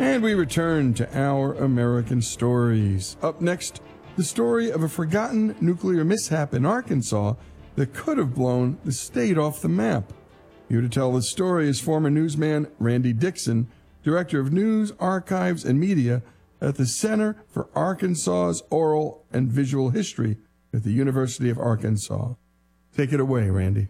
And we return to Our American Stories. Up next, the story of a forgotten nuclear mishap in Arkansas that could have blown the state off the map. Here to tell the story is former newsman Randy Dixon, Director of News, Archives, and Media at the Center for Arkansas's Oral and Visual History at the University of Arkansas. Take it away, Randy.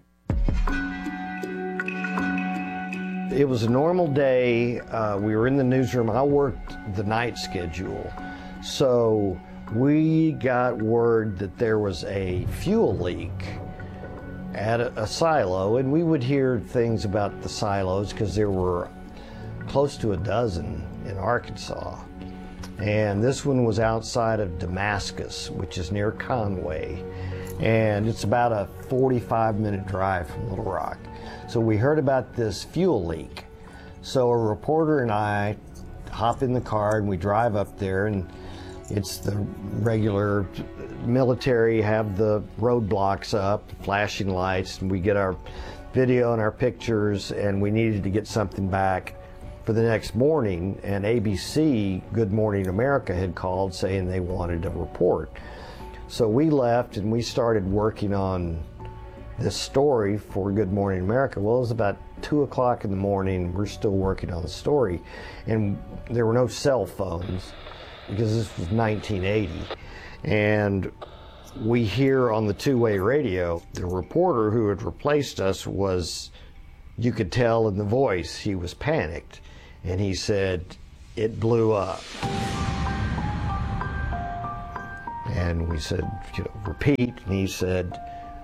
It was a normal day. We were in the newsroom. I worked the night schedule. So we got word that there was a fuel leak at a silo, and we would hear things about the silos because there were close to a dozen in Arkansas. And this one was outside of Damascus, which is near Conway. And it's about a 45-minute drive from Little Rock. So we heard about this fuel leak. So a reporter and I hop in the car and we drive up there, and it's the regular military, have the roadblocks up, flashing lights, and we get our video and our pictures, and we needed to get something back for the next morning. And ABC, Good Morning America, had called saying they wanted a report. So we left and we started working on this story for Good Morning America. Well, it was about 2 o'clock in the morning. We're still working on the story, and there were no cell phones because this was 1980. And we hear on the two-way radio, the reporter who had replaced us was, you could tell in the voice, he was panicked. And he said, "It blew up." And we said, repeat. And he said,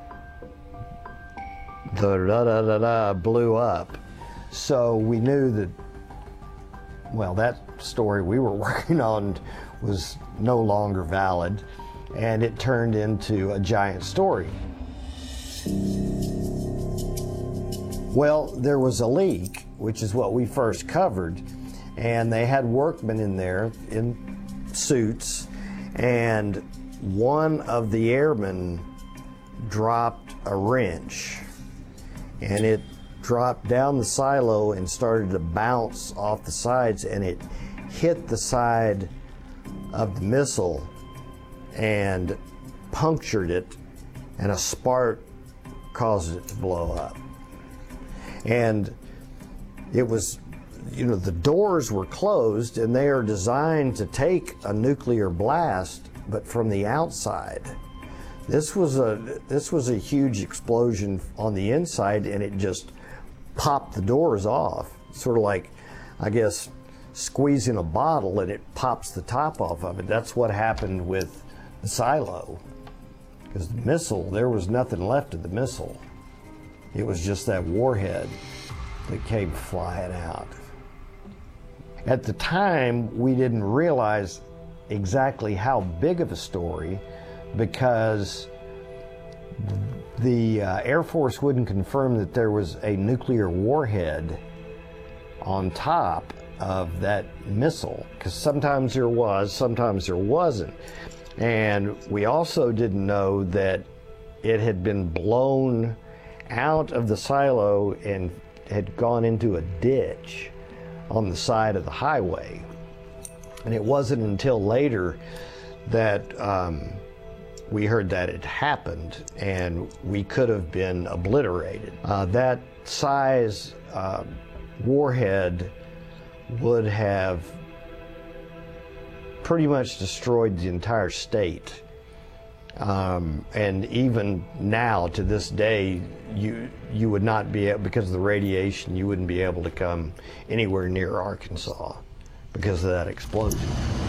the da-da-da-da blew up. So we knew that, well, that story we were working on was no longer valid, and it turned into a giant story. Well, there was a leak, which is what we first covered, and they had workmen in there in suits, and one of the airmen dropped a wrench, and it dropped down the silo and started to bounce off the sides, and it hit the side of the missile and punctured it, and a spark caused it to blow up. And it was, the doors were closed, and they are designed to take a nuclear blast, but from the outside. This was a huge explosion on the inside, and it just popped the doors off. Sort of like, I guess, squeezing a bottle and it pops the top off of it. That's what happened with the silo. Because the missile, there was nothing left of the missile. It was just that warhead that came flying out. At the time, we didn't realize exactly how big of a story, because the Air Force wouldn't confirm that there was a nuclear warhead on top of that missile, because sometimes there was, sometimes there wasn't. And we also didn't know that it had been blown out of the silo and had gone into a ditch on the side of the highway. And it wasn't until later that we heard that it happened, and we could have been obliterated. That size warhead would have pretty much destroyed the entire state. And even now, to this day, you would not be able, because of the radiation, you wouldn't be able to come anywhere near Arkansas because of that explosion.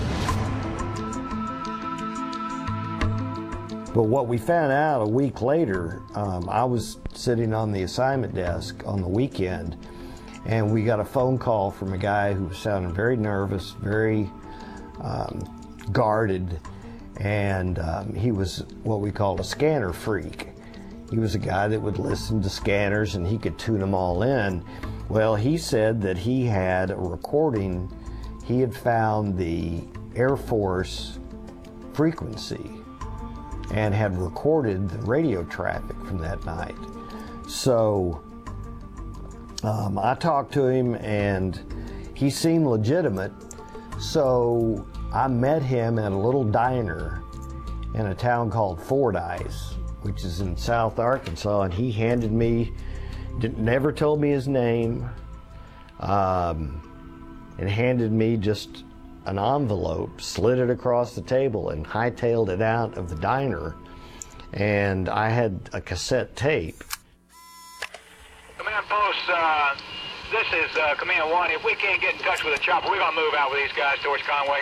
But what we found out a week later, I was sitting on the assignment desk on the weekend, and we got a phone call from a guy who was sounding very nervous, very guarded, and he was what we call a scanner freak. He was a guy that would listen to scanners and he could tune them all in. Well, he said that he had a recording. He had found the Air Force frequency and had recorded the radio traffic from that night. So I talked to him, and he seemed legitimate. So I met him at a little diner in a town called Fordyce, which is in South Arkansas, and he handed me, never told me his name, and handed me just an envelope, slid it across the table, and hightailed it out of the diner. And I had a cassette tape. Command Post, this is Command 1. If we can't get in touch with the chopper, we're going to move out with these guys towards Conway.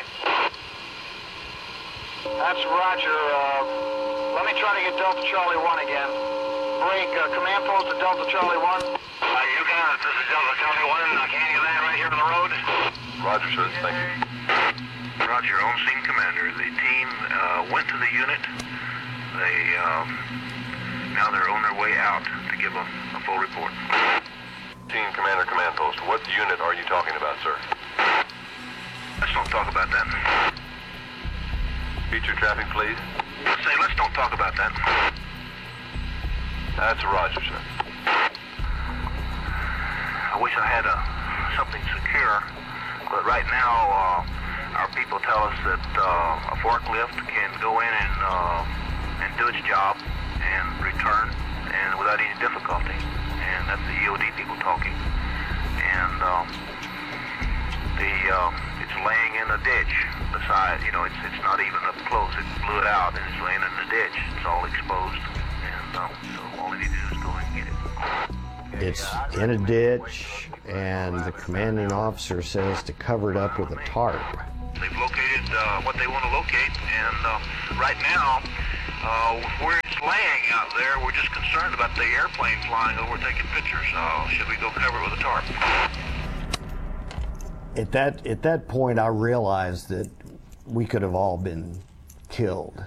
That's Roger. Let me try to get Delta Charlie 1 again. Break, Command Post to Delta Charlie 1. You got it. This is Delta Charlie 1. Can you land right here on the road? Roger, sir. Thank you. Roger, on-scene commander. The team went to the unit. Now they're on their way out to give a full report. Team Commander, Command Post. What unit are you talking about, sir? Let's don't talk about that. Feature traffic, please. Say, let's don't talk about that. That's a Roger, sir. I wish I had something secure, but right now our people tell us that a forklift can go in and do its job and return and without any difficulty. And that's the EOD people talking. And it's laying in a ditch beside, it's not even up close. It blew it out and it's laying in the ditch. It's all exposed. And so all they need to do is go and get it. It's in a ditch, and the commanding officer says to cover it up with a tarp. They've located what they want to locate, and right now, where it's laying out there, we're just concerned about the airplane flying over taking pictures. Should we go cover it with a tarp? At that point, I realized that we could have all been killed.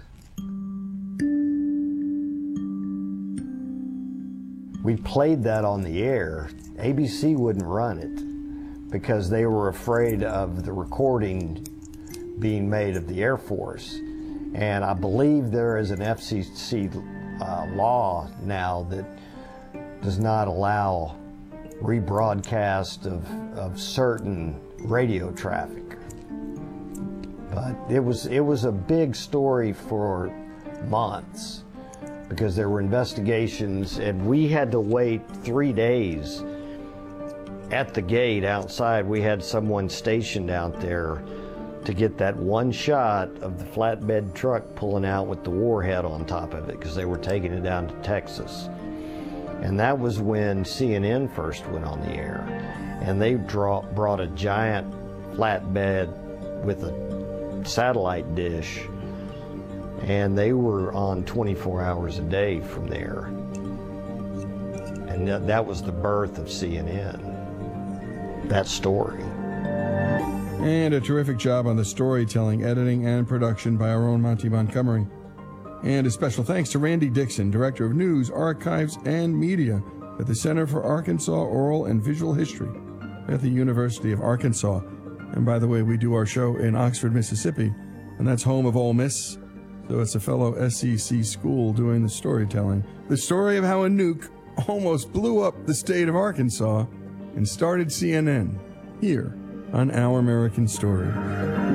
We played that on the air. ABC wouldn't run it because they were afraid of the recording being made of the Air Force. And I believe there is an FCC law now that does not allow rebroadcast of certain radio traffic. But it was a big story for months because there were investigations, and we had to wait 3 days at the gate outside. We had someone stationed out there to get that one shot of the flatbed truck pulling out with the warhead on top of it because they were taking it down to Texas. And that was when CNN first went on the air. And they brought a giant flatbed with a satellite dish, and they were on 24 hours a day from there. And that was the birth of CNN, that story. And a terrific job on the storytelling, editing, and production by our own Monty Montgomery. And a special thanks to Randy Dixon, Director of News, Archives, and Media at the Center for Arkansas Oral and Visual History at the University of Arkansas. And by the way, we do our show in Oxford, Mississippi, and that's home of Ole Miss. So it's a fellow SEC school doing the storytelling. The story of how a nuke almost blew up the state of Arkansas and started CNN here on Our American Story.